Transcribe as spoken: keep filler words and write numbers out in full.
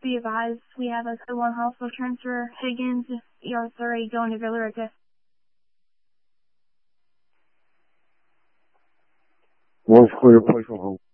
be advised, we have a one hospital transfer. Higgins, E R thirty, going to Villarica. One's clear, place on hold.